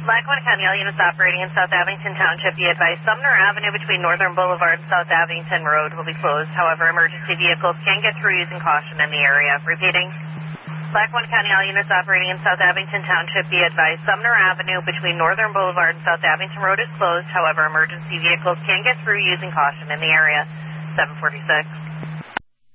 Lackawanna County, all units operating in South Abington Township, be advised Sumner Avenue between Northern Boulevard and South Abington Road will be closed. However, emergency vehicles can get through using caution in the area. Repeating. Lackawanna County, all units operating in South Abington Township, be advised Sumner Avenue between Northern Boulevard and South Abington Road is closed. However, emergency vehicles can get through using caution in the area. 746.